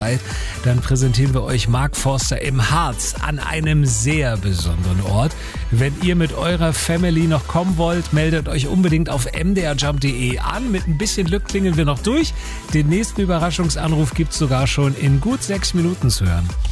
Zeit, dann präsentieren wir euch Mark Forster im Harz an einem sehr besonderen Ort. Wenn ihr mit eurer Family noch kommen wollt, meldet euch unbedingt auf mdrjump.de an. Mit ein bisschen Glück klingeln wir noch durch. Den nächsten Überraschungsanruf gibt's sogar schon in gut 6 Minuten zu hören.